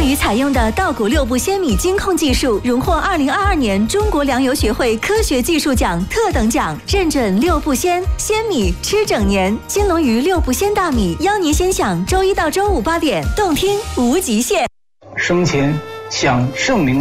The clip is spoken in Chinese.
鱼采用的稻谷六步鲜米精控技术，荣获2022年中国粮油学会科学技术奖特等奖，认准六步鲜米吃整年。金龙鱼六步鲜大米，邀您先享周一到周五8点，动听无极限。 生前向圣明